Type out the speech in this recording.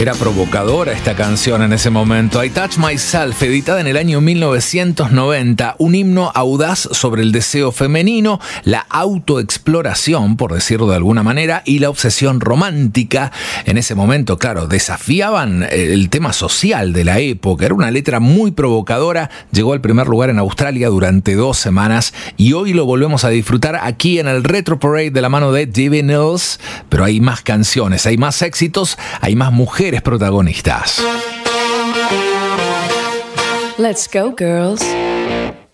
Era provocadora esta canción en ese momento. I Touch Myself, editada en el año 1990, un himno audaz sobre el deseo femenino, la autoexploración, por decirlo de alguna manera, y la obsesión romántica. En ese momento, claro, desafiaban el tema social de la época. Era una letra muy provocadora, llegó al primer lugar en Australia durante 2 semanas y hoy lo volvemos a disfrutar aquí en el Retro Parade de la mano de Divinyls. Pero hay más canciones, hay más éxitos, hay más mujeres protagonistas. Let's go, girls.